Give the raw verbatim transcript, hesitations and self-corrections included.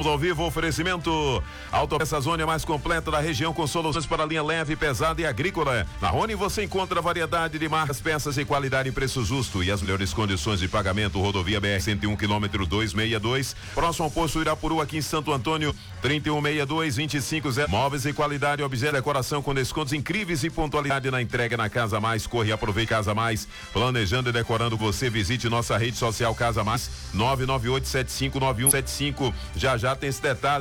ao vivo, oferecimento Autopeças Rony, a mais completa da região, com soluções para linha leve, pesada e agrícola. Na Rony você encontra variedade de marcas, peças e qualidade em preço justo e as melhores condições de pagamento. Rodovia B R cento e um, quilômetro duzentos e sessenta e dois, próximo ao posto Irapuru, aqui em Santo Antônio. Trinta e um sessenta e dois, vinte e cinco zero. Móveis e qualidade, objeto de decoração com descontos incríveis e pontualidade na entrega na Casa Mais. Corre e aproveite. Casa Mais, planejando e decorando você. Visite nossa rede social Casa Mais, nove nove oito sete cinco nove um sete cinco. Já já tem esse detalhe.